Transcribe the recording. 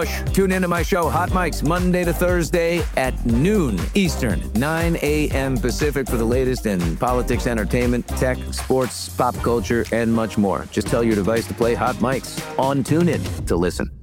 Tune into my show, Hot Mics, Monday to Thursday at noon Eastern, 9 a.m. Pacific for the latest in politics, entertainment, tech, sports, pop culture, and much more. Just tell your device to play Hot Mics on TuneIn to listen.